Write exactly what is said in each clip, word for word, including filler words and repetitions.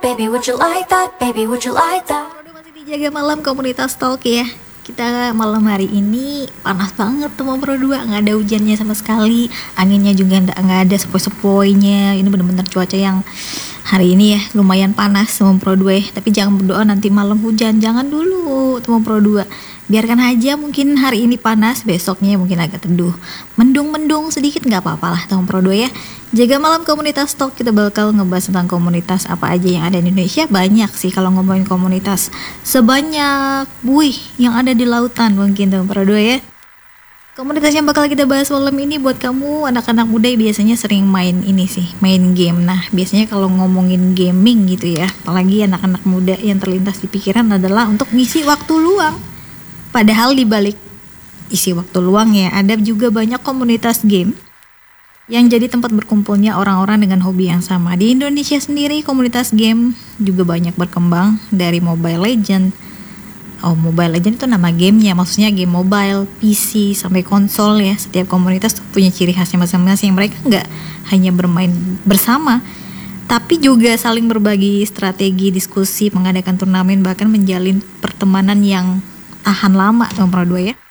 Baby, would you like that? Baby, would you like that? Udah masih dijaga malam komunitas talk ya. Kita malam hari ini panas banget tuh Pro dua, nggak ada hujannya sama sekali, anginnya juga nggak nggak ada sepoi-sepoinya. Ini bener-bener cuaca yang hari ini ya lumayan panas sama Pro dua ya. Tapi jangan berdoa nanti malam hujan, jangan dulu teman Pro dua. Biarkan aja, mungkin hari ini panas, besoknya mungkin agak teduh, mendung-mendung sedikit nggak apa-apa lah teman Pro dua ya. Jaga malam komunitas talk, kita bakal ngebahas tentang komunitas apa aja yang ada di Indonesia. Banyak sih kalau ngomongin komunitas, sebanyak buih yang ada di lautan mungkin teman Pro dua ya. Komunitas yang bakal kita bahas malam ini buat kamu anak-anak muda yang biasanya sering main ini sih, main game. Nah biasanya kalau ngomongin gaming gitu ya, apalagi anak-anak muda yang terlintas di pikiran adalah untuk ngisi waktu luang. Padahal dibalik isi waktu luang ya, ada juga banyak komunitas game yang jadi tempat berkumpulnya orang-orang dengan hobi yang sama. Di Indonesia sendiri komunitas game juga banyak berkembang, dari Mobile Legend. Oh, Mobile Legend itu nama gamenya, maksudnya game mobile, P C, sampai konsol ya. Setiap komunitas tuh punya ciri khasnya masing-masing. Mereka nggak hanya bermain bersama, tapi juga saling berbagi strategi, diskusi, mengadakan turnamen, bahkan menjalin pertemanan yang tahan lama teman Pro dua ya.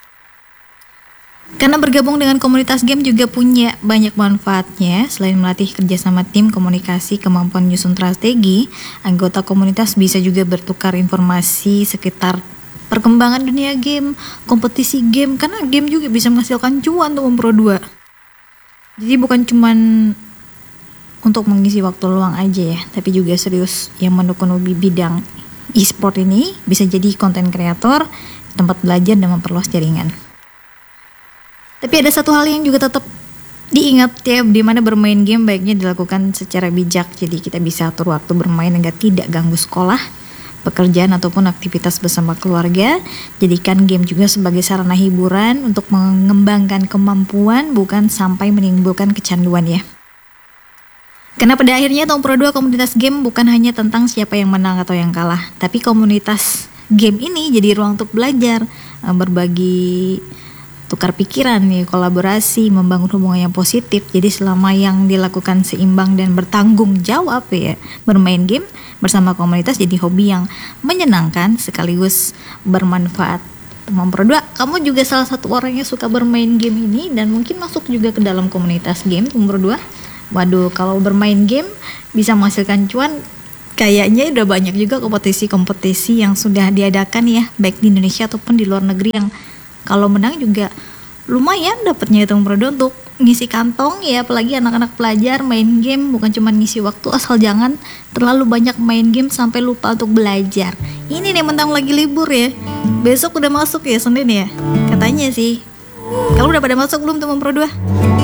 Karena bergabung dengan komunitas game juga punya banyak manfaatnya. Selain melatih kerjasama tim, komunikasi, kemampuan menyusun strategi, anggota komunitas bisa juga bertukar informasi sekitar perkembangan dunia game, kompetisi game, karena game juga bisa menghasilkan cuan teman Pro dua. Jadi bukan cuman untuk mengisi waktu luang aja ya, tapi juga serius yang menekuni bidang e-sport ini, bisa jadi konten kreator, tempat belajar dan memperluas jaringan. Tapi ada satu hal yang juga tetap diingat ya, di mana bermain game baiknya dilakukan secara bijak. Jadi kita bisa atur waktu bermain agar tidak ganggu sekolah, pekerjaan ataupun aktivitas bersama keluarga. Jadikan game juga sebagai sarana hiburan untuk mengembangkan kemampuan, bukan sampai menimbulkan kecanduan ya. Karena pada akhirnya Tom Pro dua komunitas game bukan hanya tentang siapa yang menang atau yang kalah, tapi komunitas game ini jadi ruang untuk belajar, berbagi, tukar pikiran nih, kolaborasi, membangun hubungan yang positif. Jadi selama yang dilakukan seimbang dan bertanggung jawab ya, bermain game bersama komunitas jadi hobi yang menyenangkan sekaligus bermanfaat. Teman Pro dua, kamu juga salah satu orang yang suka bermain game ini dan mungkin masuk juga ke dalam komunitas game Teman Pro dua. Waduh, kalau bermain game bisa menghasilkan cuan, kayaknya udah banyak juga kompetisi-kompetisi yang sudah diadakan ya, baik di Indonesia ataupun di luar negeri, yang kalau menang juga lumayan dapatnya Teman Pro dua untuk ngisi kantong ya. Apalagi anak-anak pelajar main game bukan cuma ngisi waktu, asal jangan terlalu banyak main game sampai lupa untuk belajar. Ini nih mentang lagi libur ya, besok udah masuk ya Senin ya katanya sih. Kalau udah pada masuk belum Teman Pro dua?